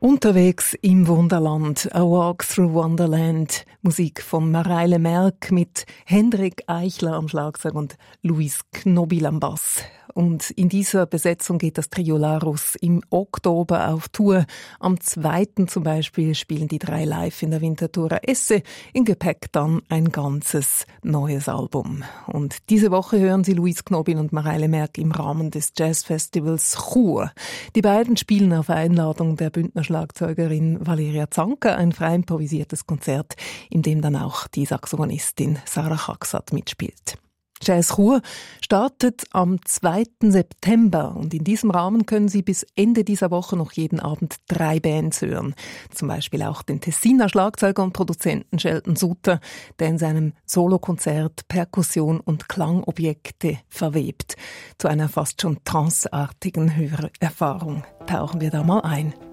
Unterwegs im Wunderland, A Walk Through Wonderland, Musik von Mareile Merck mit Hendrik Eichler am Schlagzeug und Luis Knobil am Bass. Und in dieser Besetzung geht das Trio Larus im Oktober auf Tour. Am 2. zum Beispiel spielen die 3 live in der Winterthur Esse. Im Gepäck dann ein ganzes neues Album. Und diese Woche hören Sie Luis Knobil und Mareile Merck im Rahmen des Jazzfestivals Chur. Die beiden spielen auf Einladung der Bündner Schlagzeugerin Valeria Zanka ein frei improvisiertes Konzert, in dem dann auch die Saxophonistin Sarah Chaksat mitspielt. Jazz Chur startet am 2. September und in diesem Rahmen können Sie bis Ende dieser Woche noch jeden Abend 3 Bands hören. Zum Beispiel auch den Tessiner Schlagzeuger und Produzenten Sheldon Suter, der in seinem Solokonzert Perkussion und Klangobjekte verwebt. Zu einer fast schon tranceartigen Hörerfahrung tauchen wir da mal ein.